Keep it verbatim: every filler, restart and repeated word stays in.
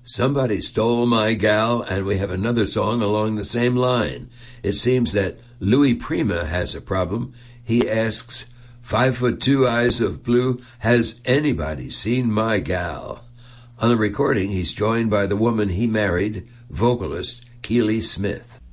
Somebody Stole My Gal, and we have another song along the same line. It seems that Louis Prima has a problem. He asks, Five foot two eyes of blue, has anybody seen my gal? On the recording, he's joined by the woman he married, vocalist Keely Smith.